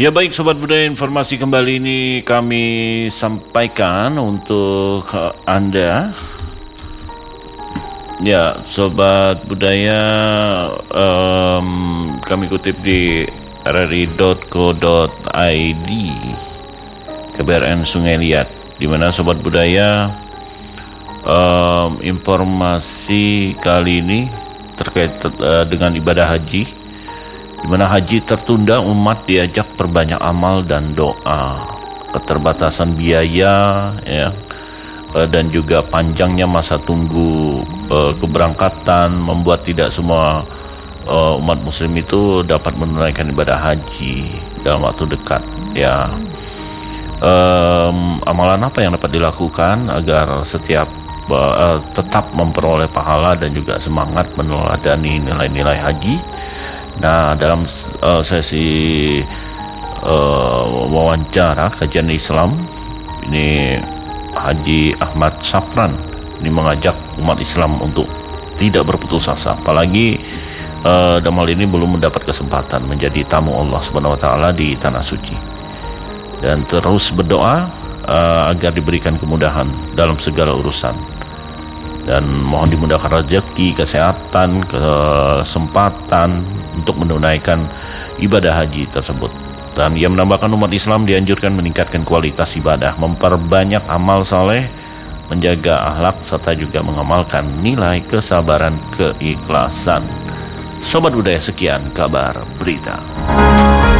Ya baik Sobat Budaya, informasi kembali ini kami sampaikan untuk Anda. Ya Sobat Budaya, kami kutip di rri.co.id KBRN Sungai Liat, di mana Sobat Budaya, informasi kali ini terkait dengan ibadah haji, di mana haji tertunda, umat diajak perbanyak amal dan doa. Keterbatasan biaya, ya, dan juga panjangnya masa tunggu keberangkatan membuat tidak semua umat muslim itu dapat menunaikan ibadah haji dalam waktu dekat. Ya, amalan apa yang dapat dilakukan agar setiap tetap memperoleh pahala dan juga semangat meneladani nilai-nilai haji? Nah, dalam sesi wawancara kajian Islam ini, Haji Ahmad Safran ini mengajak umat Islam untuk tidak berputus asa, apalagi dalam hal ini belum mendapat kesempatan menjadi tamu Allah Subhanahu wa taala di tanah suci, dan terus berdoa agar diberikan kemudahan dalam segala urusan, dan mohon dimudahkan rezeki, kesehatan, kesempatan untuk menunaikan ibadah haji tersebut. Dan ia menambahkan umat Islam dianjurkan meningkatkan kualitas ibadah, memperbanyak amal saleh, menjaga akhlak, serta juga mengamalkan nilai kesabaran, keikhlasan. Sobat Budaya, sekian kabar berita.